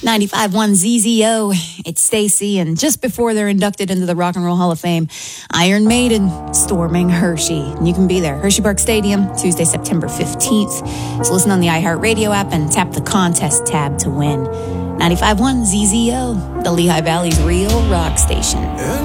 95.1 ZZO. It's Stacy, and just before they're inducted into the Rock and Roll Hall of Fame, Iron Maiden storming Hershey. And you can be there. Hershey Park Stadium, Tuesday, September 15th. So listen on the iHeartRadio app and tap the contest tab to win. 95.1 ZZO, the Lehigh Valley's real rock station.